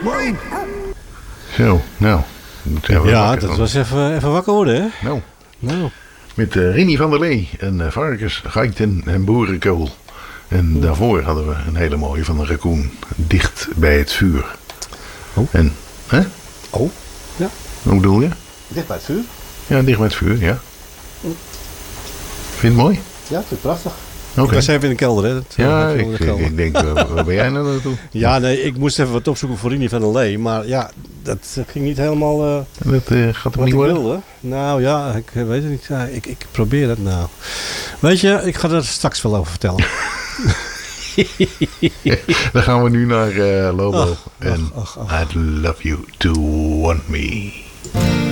Zo, nou. Ja, dat was even wakker worden, hè? Nou. Met Rini van der Lee en varkens, geiten en boerenkool. En daarvoor hadden we een hele mooie van een raccoon. Dicht bij het vuur. Oh. En, hè? Oh, ja. Hoe bedoel je? Dicht bij het vuur? Ja, dicht bij het vuur, ja. Vind je het mooi? Ja, het is prachtig. Okay. Ik was even in de kelder, hè? Ik denk, waar ben jij nou naartoe? Ja, nee, ik moest even wat opzoeken voor Rini van der Lee. Maar ja, dat ging niet helemaal dat gaat wat niet ik worden? wilde. Nou ja, ik weet het niet. Ja, ik probeer het nou. Weet je, ik ga er straks wel over vertellen. Dan gaan we nu naar Lobo. En I'd love you to want me.